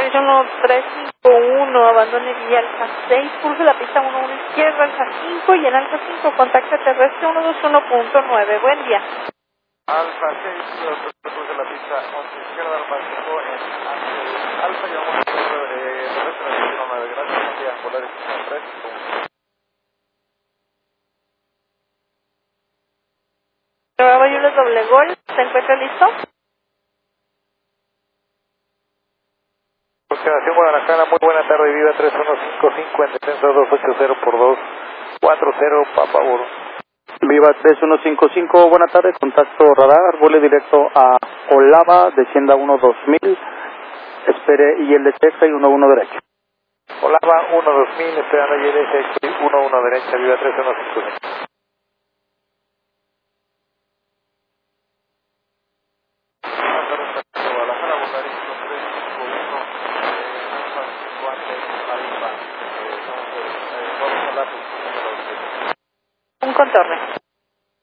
61351, abandone vía Alfa 6, pulse la pista 11 izquierda, Alfa 5 y en Alfa 5 contacto terrestre 121.9. Buen día. Alfa 6, pulse la pista 11 izquierda, Alfa 5 en Alfa y vamos a terrestre 119. Gracias, buen día. Polaris 3. Nueva Jules doble gol, ¿se encuentra listo? Observación Guadalajara, muy buena tarde, Viva 3155 en descenso 280 por 240, Papa Oro. Viva 3155, buena tarde, contacto radar, vuele directo a Olava, descienda 12000, espere y el de Texas y 11 derecho. Olava 12000, esperando ILS 11 derecha, Viva 3155. Un contorno.